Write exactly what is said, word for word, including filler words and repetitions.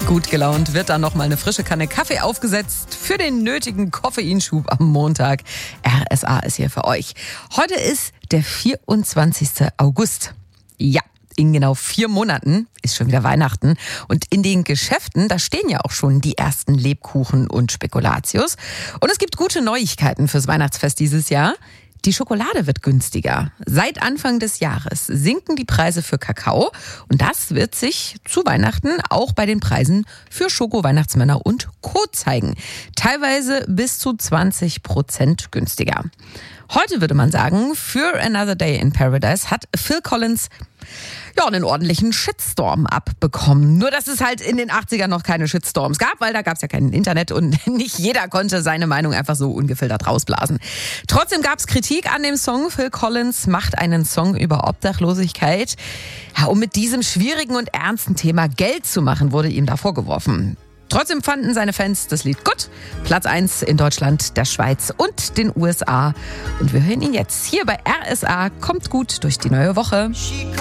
Gut gelaunt wird dann nochmal eine frische Kanne Kaffee aufgesetzt für den nötigen Koffeinschub am Montag. R S A ist hier für euch. Heute ist der vierundzwanzigster August. Ja, in genau vier Monaten ist schon wieder Weihnachten. Und in den Geschäften, da stehen ja auch schon die ersten Lebkuchen und Spekulatius. Und es gibt gute Neuigkeiten fürs Weihnachtsfest dieses Jahr. Die Schokolade wird günstiger. Seit Anfang des Jahres sinken die Preise für Kakao und das wird sich zu Weihnachten auch bei den Preisen für Schoko-Weihnachtsmänner und Co. zeigen. Teilweise bis zu zwanzig Prozent günstiger. Heute würde man sagen, für Another Day in Paradise hat Phil Collins ja einen ordentlichen Shitstorm abbekommen. Nur, dass es halt in den achtzigern noch keine Shitstorms gab, weil da gab es ja kein Internet und nicht jeder konnte seine Meinung einfach so ungefiltert rausblasen. Trotzdem gab es Kritik an dem Song. Phil Collins macht einen Song über Obdachlosigkeit. Ja, um mit diesem schwierigen und ernsten Thema Geld zu machen, wurde ihm da vorgeworfen. Trotzdem fanden seine Fans das Lied gut. Platz eins in Deutschland, der Schweiz und den U S A. Und wir hören ihn jetzt hier bei R S A. Kommt gut durch die neue Woche.